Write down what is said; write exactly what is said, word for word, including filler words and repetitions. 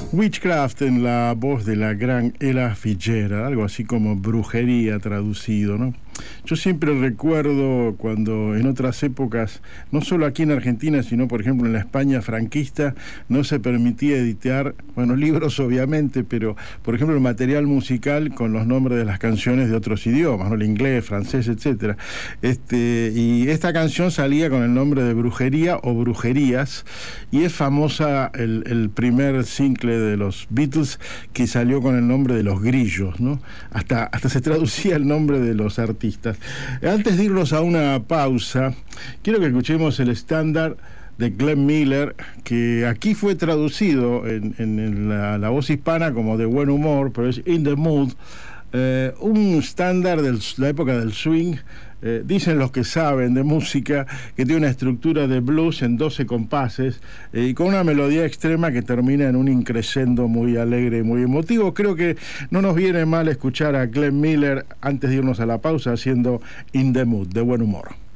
Witchcraft en la voz de la gran Ella Fitzgerald, algo así como brujería traducido, ¿no? Yo siempre recuerdo cuando en otras épocas, no solo aquí en Argentina, sino por ejemplo en la España franquista, no se permitía editar, bueno, libros obviamente, pero por ejemplo el material musical con los nombres de las canciones de otros idiomas, ¿no? El inglés, francés, etcétera. Este, y esta canción salía con el nombre de Brujería o Brujerías, y es famosa el, el primer single de los Beatles que salió con el nombre de Los Grillos, ¿no? Hasta, hasta se traducía el nombre de los artistas. Antes de irnos a una pausa, quiero que escuchemos el estándar de Glenn Miller, que aquí fue traducido en, en, en la, la voz hispana como De Buen Humor, pero es In the Mood, eh, un estándar de la época del swing. Eh, dicen los que saben de música que tiene una estructura de blues en doce compases eh, y con una melodía extrema que termina en un increscendo muy alegre y muy emotivo. Creo que no nos viene mal escuchar a Glenn Miller antes de irnos a la pausa haciendo In the Mood, De Buen Humor.